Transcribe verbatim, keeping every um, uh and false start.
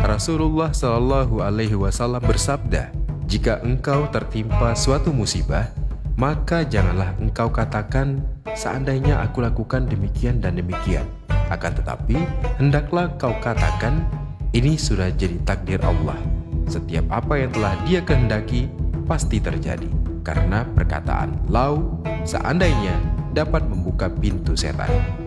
Rasulullah Shallallahu Alaihi Wasallam bersabda, jika engkau tertimpa suatu musibah, maka janganlah engkau katakan, seandainya aku lakukan demikian dan demikian. Akan tetapi, hendaklah kau katakan, ini sudah jadi takdir Allah. Setiap apa yang telah Dia kehendaki, pasti terjadi. Karena perkataan lau, seandainya, dapat membuka pintu setan.